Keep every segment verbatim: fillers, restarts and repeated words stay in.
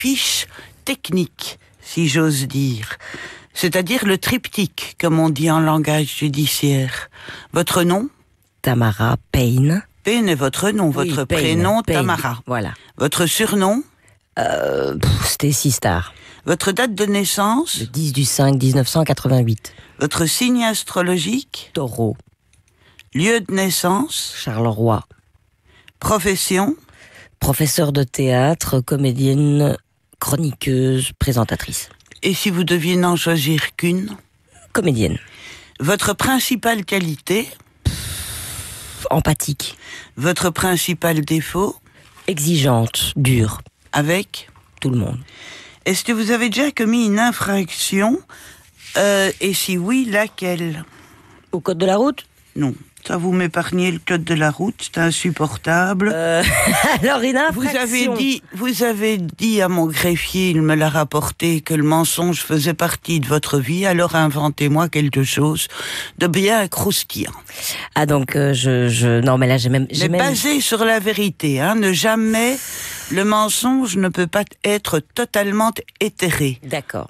fiche technique, si j'ose dire. C'est-à-dire le triptyque, comme on dit en langage judiciaire. Votre nom ? Tamara Payne. Payne est votre nom, Oui, votre Payne, prénom, Payne, Tamara. Voilà. Votre surnom ? Euh, pff, Stacy Star. Votre date de naissance ? Le dix du cinq dix-neuf cent quatre-vingt-huit. Votre signe astrologique ? Taureau. Lieu de naissance ? Charleroi. Profession ? Professeur de théâtre, comédienne, chroniqueuse, présentatrice. Et si vous deviez n'en choisir qu'une ? Comédienne. Votre principale qualité ? Empathique. Votre principal défaut ? Exigeante, dure. Avec ? Tout le monde. Est-ce que vous avez déjà commis une infraction ? euh, Et si oui, laquelle ? Au code de la route ? Non. Ça, vous m'épargnez le code de la route, c'est insupportable. Euh, alors, une infraction. Vous avez dit, vous avez dit à mon greffier, il me l'a rapporté, que le mensonge faisait partie de votre vie, alors inventez-moi quelque chose de bien croustillant. Ah, donc, euh, je, je... Non, mais là, j'ai même... j'ai Mais même... basé sur la vérité, hein, ne jamais... Le mensonge ne peut pas être totalement éthéré. D'accord.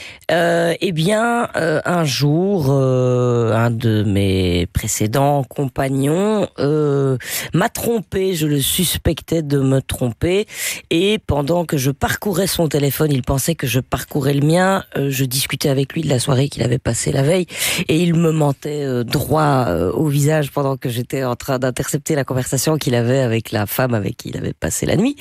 Euh, eh bien, euh, un jour, euh, un de mes précédents compagnons euh, m'a trompé, je le suspectais de me tromper, et pendant que je parcourais son téléphone, il pensait que je parcourais le mien, euh, je discutais avec lui de la soirée qu'il avait passée la veille, et il me mentait euh, droit euh, au visage pendant que j'étais en train d'intercepter la conversation qu'il avait avec la femme avec qui il avait passé la nuit.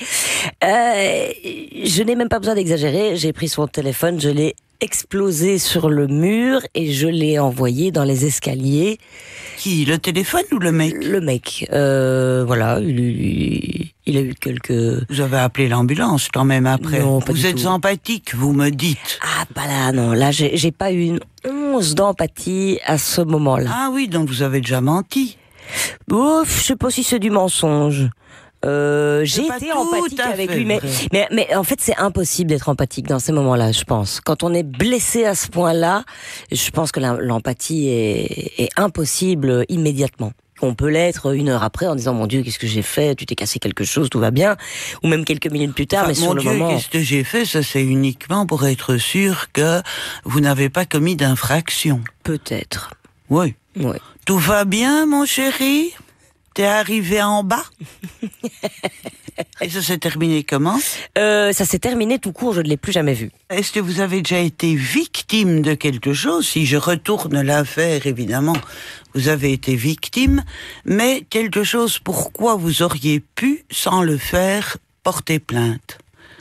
Euh, je n'ai même pas besoin d'exagérer, j'ai pris son téléphone, je l'ai explosé sur le mur et je l'ai envoyé dans les escaliers. Qui, le téléphone ou le mec ? Le mec, euh, voilà, il, il, il a eu quelques... Vous avez appelé l'ambulance quand même après. Non, pas vous du êtes tout. empathique, vous me dites. Ah, bah là, non, là, j'ai, j'ai pas eu une once d'empathie à ce moment-là. Ah oui, donc vous avez déjà menti. Ouf, je sais pas si c'est du mensonge. Euh, j'ai C'est pas été tout empathique à avec fait lui, mais, vrai. mais, mais en fait, c'est impossible d'être empathique dans ces moments-là, je pense. Quand on est blessé à ce point-là, je pense que la- l'empathie est, est impossible immédiatement. On peut l'être une heure après en disant mon Dieu, qu'est-ce que j'ai fait, tu t'es cassé quelque chose, tout va bien, ou même quelques minutes plus tard, Enfin, mais mon sur le Dieu, moment. qu'est-ce que j'ai fait ? Ça, c'est uniquement pour être sûr que vous n'avez pas commis d'infraction. Peut-être. Oui. Ouais. Tout va bien, mon chéri ? T'es arrivé en bas ? Et ça s'est terminé comment ? Euh, ça s'est terminé tout court, je ne l'ai plus jamais vu. Est-ce que vous avez déjà été victime de quelque chose ? Si je retourne l'affaire, évidemment, vous avez été victime, mais quelque chose pourquoi vous auriez pu, sans le faire, porter plainte ?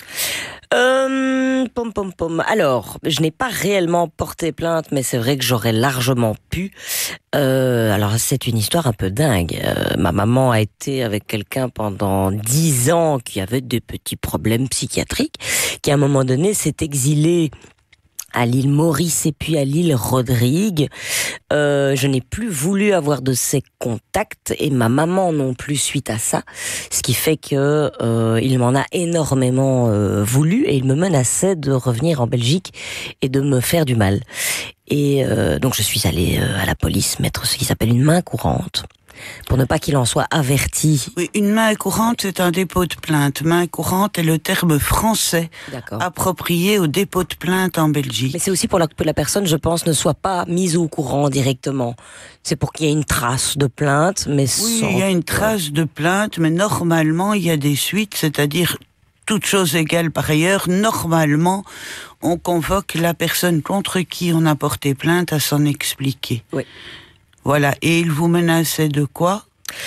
Euh, pom pom pom. Alors, je n'ai pas réellement porté plainte, mais c'est vrai que j'aurais largement pu. Euh, alors, c'est une histoire un peu dingue. Euh, ma maman a été avec quelqu'un pendant dix ans qui avait des petits problèmes psychiatriques, qui à un moment donné s'est exilé à l'île Maurice et puis à l'île Rodrigue. Euh, je n'ai plus voulu avoir de ces contacts et ma maman non plus suite à ça, ce qui fait que euh, il m'en a énormément euh, voulu et il me menaçait de revenir en Belgique et de me faire du mal. Et euh, donc je suis allée euh, à la police mettre ce qui s'appelle une main courante pour ne pas qu'il en soit averti. Oui, une main courante, c'est un dépôt de plainte. Main courante est le terme français D'accord. approprié au dépôt de plainte en Belgique. Mais c'est aussi pour la- que la personne, je pense, ne soit pas mise au courant directement. C'est pour qu'il y ait une trace de plainte, mais Oui, sans... il y a une trace de plainte, mais normalement, il y a des suites, c'est-à-dire, toute chose égale par ailleurs, normalement, on convoque la personne contre qui on a porté plainte à s'en expliquer. Oui. Voilà, et il vous menaçait de quoi ?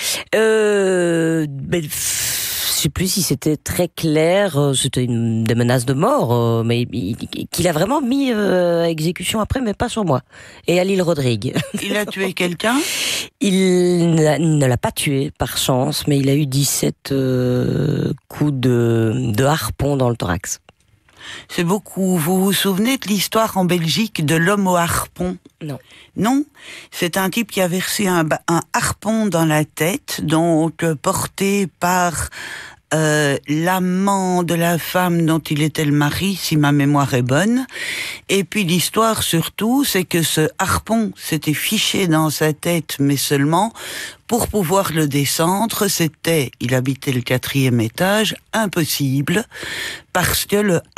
Euh, ben, pff, je sais plus si c'était très clair, euh, c'était une, des menaces de mort, euh, mais il- il- qu'il a vraiment mis euh, à exécution après, mais pas sur moi. Et à l'île Rodrigue. Il a tué quelqu'un ? Il n'a- ne l'a pas tué, par chance, mais il a eu dix-sept euh, coups de, de harpon dans le thorax. C'est beaucoup. Vous vous souvenez de l'histoire en Belgique de l'homme au harpon ? Non. Non, c'est un type qui a versé un, ba- un harpon dans la tête, donc euh, porté par euh, l'amant de la femme dont il était le mari, si ma mémoire est bonne. Et puis l'histoire surtout, c'est que ce harpon s'était fiché dans sa tête, mais seulement pour pouvoir le descendre, c'était, il habitait le quatrième étage, impossible, parce que le